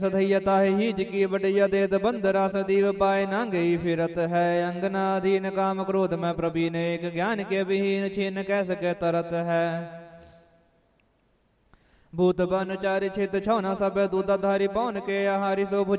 सधैयता his की बटिया देत बंदरा सदीव पाए ना गई फिरत है अंगना अधीन काम क्रोध में प्रवीण एक ज्ञान के विहीन छीन कह सके तरत है भूत बन चारि छित छौना सब दूताधारी पौन के आहारी सो